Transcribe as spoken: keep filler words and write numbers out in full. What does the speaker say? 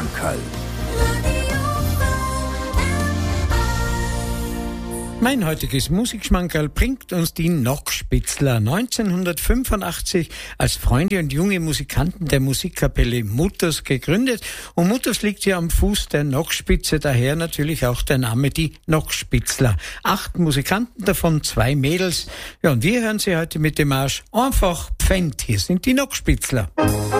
Musikschmankerl. Mein heutiges Musikschmankerl bringt uns die Nockspitzler. neunzehnhundertfünfundachtzig als Freunde und junge Musikanten der Musikkapelle Mutters gegründet. Und Mutters liegt ja am Fuß der Nockspitze, daher natürlich auch der Name die Nockspitzler. Acht Musikanten, davon zwei Mädels. Ja, und wir hören sie heute mit dem Marsch Einfach Pfennt. Hier sind die Nockspitzler.